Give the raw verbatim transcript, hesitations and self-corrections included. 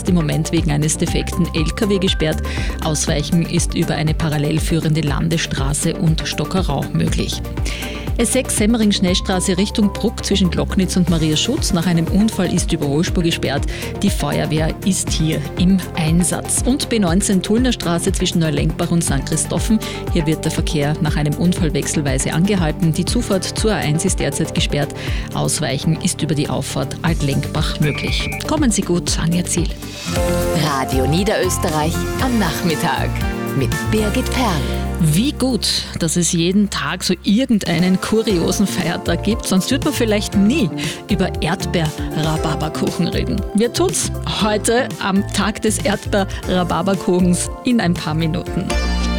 im Moment wegen eines defekten L K W gesperrt. Ausweichen ist über eine parallel führende Landesstraße und Stockerau möglich. S sechs Semmering-Schnellstraße Richtung Bruck zwischen Glocknitz und Mariaschutz. Nach einem Unfall ist die Überholspur gesperrt. Die Feuerwehr ist hier im Einsatz. Und B neunzehn Tullner Straße zwischen Neulenkbach und Sankt Christophen. Hier wird der Verkehr nach einem Unfall wechselweise angehalten. Die Zufahrt zur A eins ist derzeit gesperrt. Ausweichen ist über die Auffahrt Altlenkbach möglich. Kommen Sie gut an Ihr Ziel. Radio Niederösterreich am Nachmittag mit Birgit Perl. Wie gut, dass es jeden Tag so irgendeinen kuriosen Feiertag gibt, sonst wird man vielleicht nie über Erdbeer-Rhabarberkuchen reden. Wir tun's heute am Tag des Erdbeer-Rhabarberkuchens in ein paar Minuten.